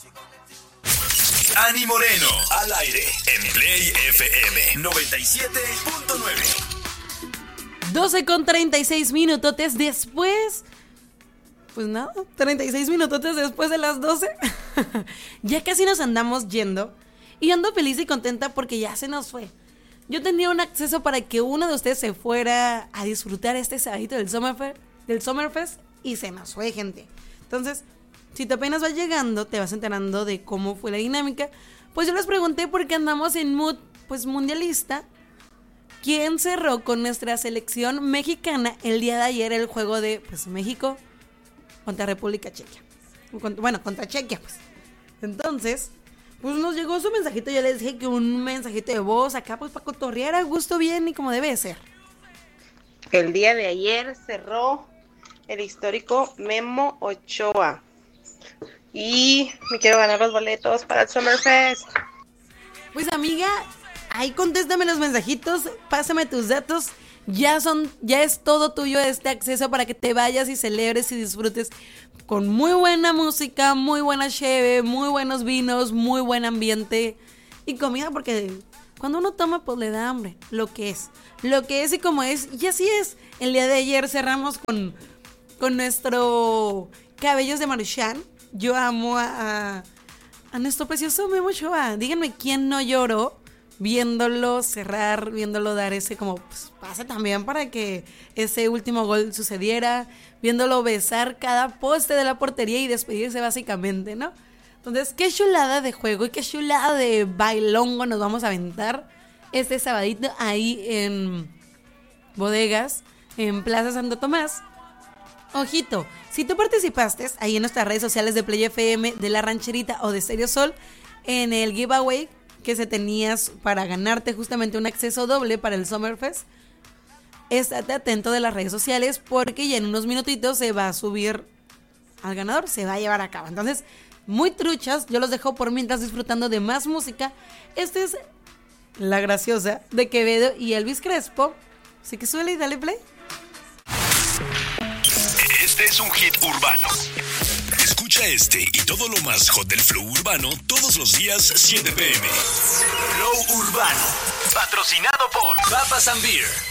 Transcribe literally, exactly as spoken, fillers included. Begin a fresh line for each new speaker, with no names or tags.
Ani Moreno, al aire, en Play F M noventa y siete punto nueve.
doce con treinta y seis minutotes después. Pues nada, treinta y seis minutotes después de las doce. Ya casi nos andamos yendo. Y ando feliz y contenta porque ya se nos fue. Yo tenía un acceso para que uno de ustedes se fuera a disfrutar este sabadito del Summerfest, del Summerfest y se nos fue, gente. Entonces, si te apenas vas llegando, te vas enterando de cómo fue la dinámica. Pues yo les pregunté porque andamos en mood pues mundialista. ¿Quién cerró con nuestra selección mexicana el día de ayer el juego de pues México contra República Checa? Bueno, contra Chequia, pues. Entonces, pues nos llegó su mensajito. Yo les dije que un mensajito de voz acá, pues para cotorrear a gusto bien y como debe de ser.
El día de ayer cerró el histórico Memo Ochoa. Y me quiero ganar los boletos para el Summerfest.
Pues amiga, ahí contéstame los mensajitos, pásame tus datos. Ya son, ya es todo tuyo este acceso para que te vayas y celebres y disfrutes con muy buena música, muy buena cheve, muy buenos vinos, muy buen ambiente y comida, porque cuando uno toma pues le da hambre, lo que es, lo que es y como es, y así es. El día de ayer cerramos con, con nuestro Cabellos de Maruchan. Yo amo a, a, a nuestro precioso Memo Ochoa. Díganme quién no lloró viéndolo cerrar, viéndolo dar ese como pues, pase también para que ese último gol sucediera, viéndolo besar cada poste de la portería y despedirse básicamente, ¿no? Entonces, qué chulada de juego y qué chulada de bailongo nos vamos a aventar este sabadito ahí en Bodegas, en Plaza Santo Tomás. Ojito, si tú participaste ahí en nuestras redes sociales de Play F M, de La Rancherita o de Stereo Sol, en el giveaway que se tenías para ganarte justamente un acceso doble para el Summerfest, estate atento de las redes sociales porque ya en unos minutitos se va a subir al ganador, se va a llevar a cabo. Entonces, muy truchas, yo los dejo por mientras disfrutando de más música. Esta es La Graciosa de Quevedo y Elvis Crespo. Así que suele y dale play.
Este es un hit urbano. Escucha este y todo lo más hot del flow urbano todos los días siete p m. Flow Urbano, patrocinado por Papas and Beer.